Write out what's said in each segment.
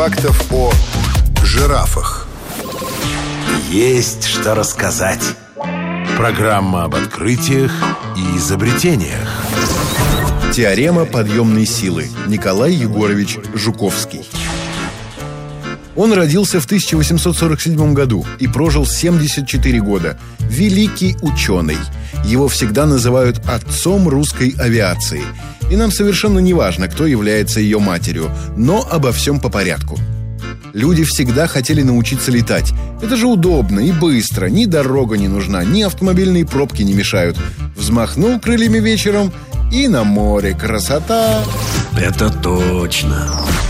Фактов о жирафах. Есть что рассказать. Программа об открытиях и изобретениях. Теорема подъемной силы. Николай Егорович Жуковский. Он родился в 1847 году и прожил 74 года. Великий ученый. Его всегда называют отцом русской авиации. И нам совершенно не важно, кто является ее матерью, но обо всем по порядку. Люди всегда хотели научиться летать. Это же удобно и быстро. Ни дорога не нужна, ни автомобильные пробки не мешают. Взмахнул крыльями вечером и на море. Красота! Это точно.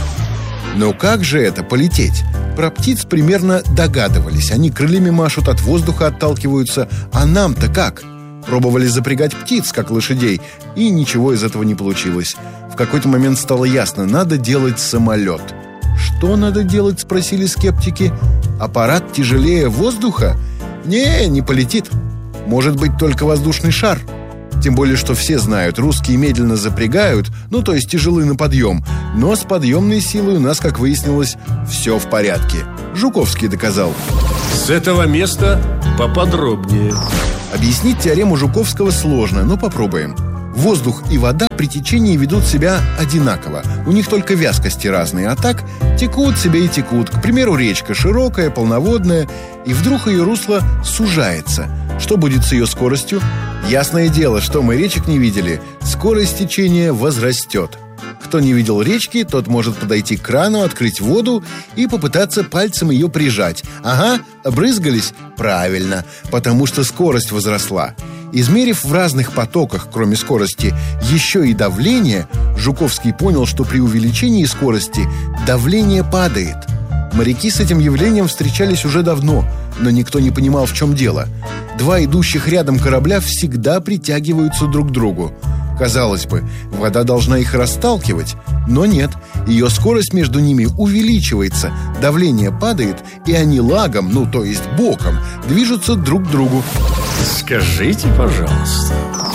Но как же это полететь? Про птиц примерно догадывались. Они крыльями машут, от воздуха отталкиваются. А нам-то как? Пробовали запрягать птиц, как лошадей, и ничего из этого не получилось. В какой-то момент стало ясно, надо делать самолет. Что надо делать, спросили скептики. Аппарат тяжелее воздуха? Не полетит. Может быть, только воздушный шар. Тем более, что все знают, русские медленно запрягают, то есть тяжелы на подъем. Но с подъемной силой у нас, как выяснилось, все в порядке. Жуковский доказал. С этого места поподробнее. Объяснить теорему Жуковского сложно, но попробуем. Воздух и вода при течении ведут себя одинаково. У них только вязкости разные, а так текут себе и текут. К примеру, речка широкая, полноводная, и вдруг ее русло сужается. Что будет с ее скоростью? Ясное дело, что мы речек не видели. Скорость течения возрастет. Кто не видел речки, тот может подойти к крану, открыть воду и попытаться пальцем ее прижать. Ага, обрызгались? Правильно, потому что скорость возросла. Измерив в разных потоках, кроме скорости, еще и давление, Жуковский понял, что при увеличении скорости давление падает. Моряки с этим явлением встречались уже давно, но никто не понимал, в чем дело. Два идущих рядом корабля всегда притягиваются друг к другу. Казалось бы, вода должна их расталкивать, но нет. Ее скорость между ними увеличивается, давление падает, и они лагом, то есть боком, движутся друг к другу. Скажите, пожалуйста.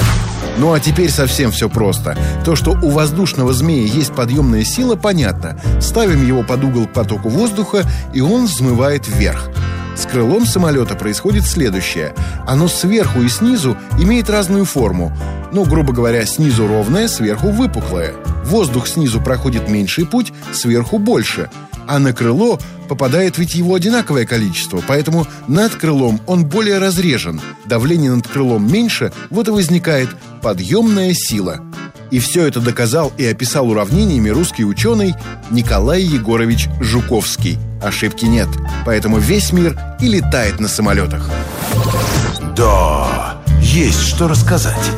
А теперь совсем все просто. То, что у воздушного змея есть подъемная сила, понятно. Ставим его под угол к потоку воздуха, и он взмывает вверх. С крылом самолета происходит следующее. Оно сверху и снизу имеет разную форму. Грубо говоря, снизу ровное, сверху выпуклое. Воздух снизу проходит меньший путь, сверху больше. А на крыло попадает ведь его одинаковое количество, поэтому над крылом он более разрежен. Давление над крылом меньше, вот и возникает подъемная сила. И все это доказал и описал уравнениями русский ученый Николай Егорович Жуковский. Ошибки нет, поэтому весь мир и летает на самолетах. Да, есть что рассказать.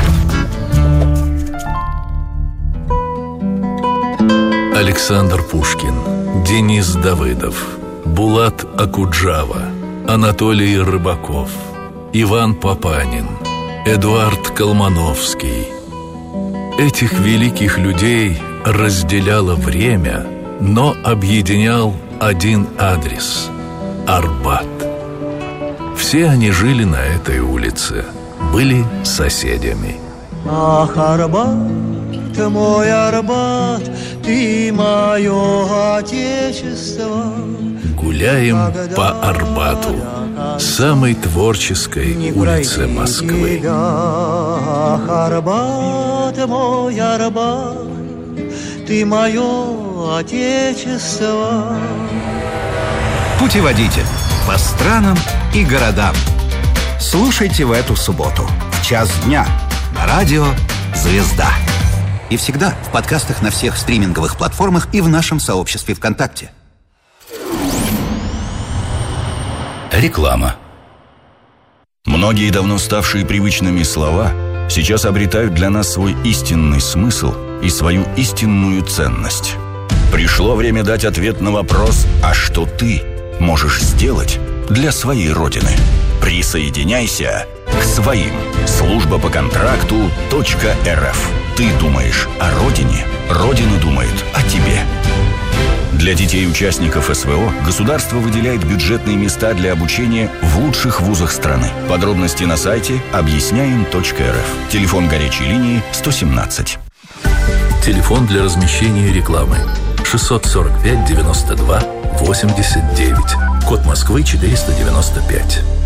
Александр Пушкин, Денис Давыдов, Булат Акуджава, Анатолий Рыбаков, Иван Папанин, Эдуард Колмановский. Этих великих людей разделяло время, но объединял один адрес – Арбат. Все они жили на этой улице, были соседями. Ах, Арбат, мой Арбат, ты мое отечество. Гуляем по Арбату, самой творческой улице Москвы. Ах, Арбат, мой Арбат, ты мое отечество. Путеводитель по странам и городам. Слушайте в эту субботу в 1:00 дня на радио «Звезда». И всегда в подкастах на всех стриминговых платформах и в нашем сообществе ВКонтакте. Реклама. Многие давно ставшие привычными слова сейчас обретают для нас свой истинный смысл и свою истинную ценность. Пришло время дать ответ на вопрос: а что ты можешь сделать для своей родины? Присоединяйся к своим. Служба по контракту .рф. Ты думаешь о родине, родина думает о тебе. Для детей-участников СВО государство выделяет бюджетные места для обучения в лучших вузах страны. Подробности на сайте объясняем.рф. Телефон горячей линии 117. Телефон для размещения рекламы 645 92 89. Код Москвы 495.